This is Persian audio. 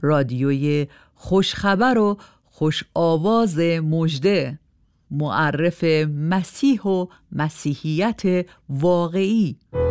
رادیوی خوشخبر و خوش آواز مژده، معرف مسیح و مسیحیت واقعی.